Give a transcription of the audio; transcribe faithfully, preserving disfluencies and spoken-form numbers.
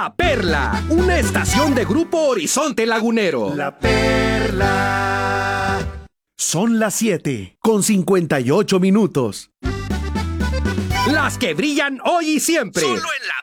La Perla, una estación de Grupo Horizonte Lagunero. La Perla. Son las siete con cincuenta y ocho minutos. Las que brillan hoy y siempre. Solo en La